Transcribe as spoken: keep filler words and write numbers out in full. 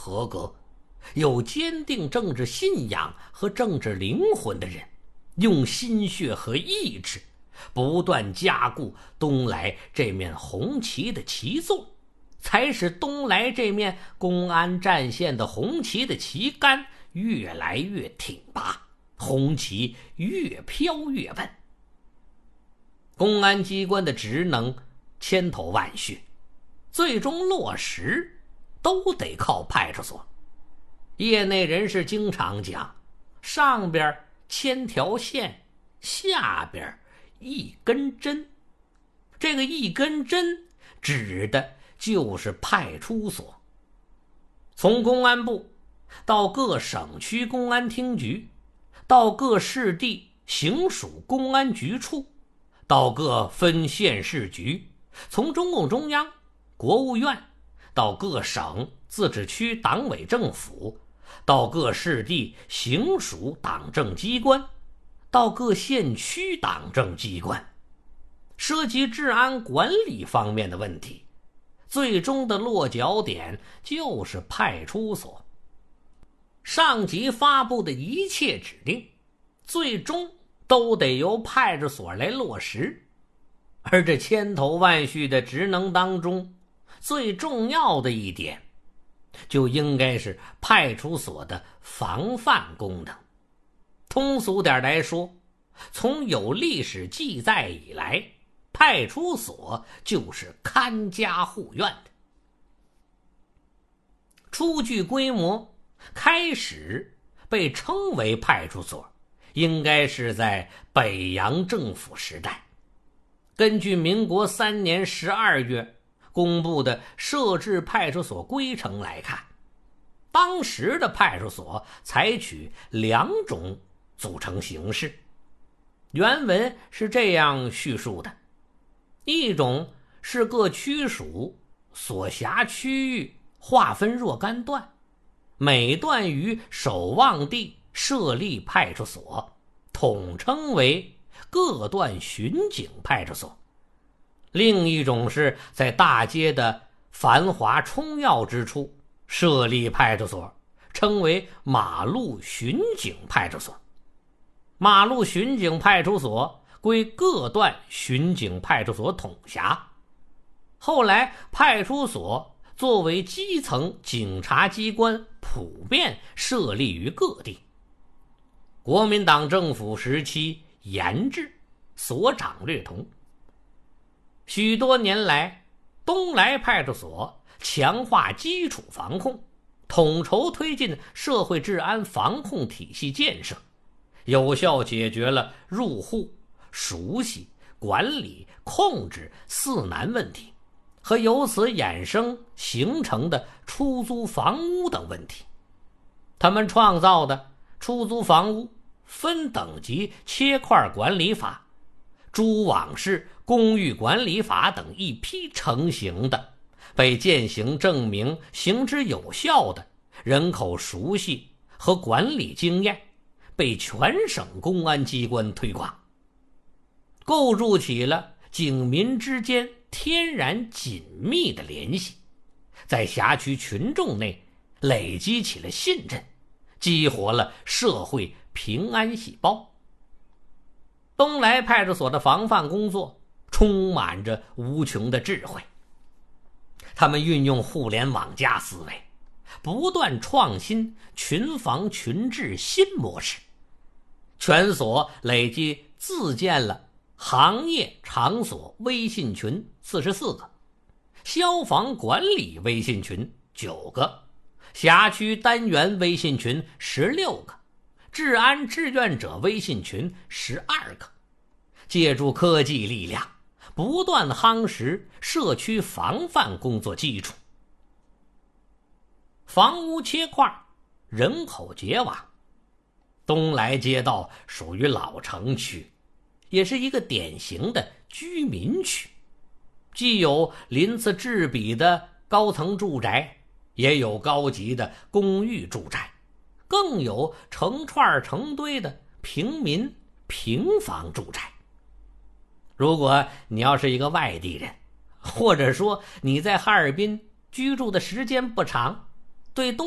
合格、有坚定政治信仰和政治灵魂的人，用心血和意志不断加固东来这面红旗的旗座，才使东来这面公安战线的红旗的旗杆越来越挺拔，红旗越飘越稳。公安机关的职能千头万绪，最终落实都得靠派出所。业内人士经常讲，上边千条线，下边一根针。这个一根针指的就是派出所。从公安部到各省区公安厅局，到各市地行属公安局处，到各分县市局，从中共中央、国务院到各省自治区党委政府，到各市地行属党政机关，到各县区党政机关，涉及治安管理方面的问题，最终的落脚点就是派出所。上级发布的一切指令，最终都得由派出所来落实。而这千头万绪的职能当中，最重要的一点就应该是派出所的防范功能。通俗点来说，从有历史记载以来，派出所就是看家护院的。初具规模，开始被称为派出所，应该是在北洋政府时代。根据民国三年十二月公布的设置派出所规程来看，当时的派出所采取两种组成形式。原文是这样叙述的：一种是各区属所辖区域划分若干段，每段于守望地设立派出所，统称为各段巡警派出所。另一种是在大街的繁华冲要之处设立派出所，称为马路巡警派出所。马路巡警派出所归各段巡警派出所统辖。后来派出所作为基层警察机关，普遍设立于各地。国民党政府时期严制，所长略同。许多年来，东来派出所强化基础防控，统筹推进社会治安防控体系建设，有效解决了入户、熟悉、管理、控制四难问题和由此衍生形成的出租房屋等问题。他们创造的出租房屋分等级切块管理法、蛛网式公寓管理法等一批成型的、被践行证明行之有效的人口熟悉和管理经验，被全省公安机关推广，构筑起了警民之间天然紧密的联系，在辖区群众内累积起了信任，激活了社会平安细胞。东来派出所的防范工作充满着无穷的智慧，他们运用互联网加思维，不断创新群防群治新模式。全所累计自建了行业场所微信群四十四个，消防管理微信群九个，辖区单元微信群十六个，治安志愿者微信群十二个。借助科技力量，不断夯实社区防范工作基础。房屋切块，人口结网。东来街道属于老城区，也是一个典型的居民区，既有鳞次栉比的高层住宅，也有高级的公寓住宅，更有成串成堆的平民平房住宅。如果你要是一个外地人，或者说你在哈尔滨居住的时间不长，对东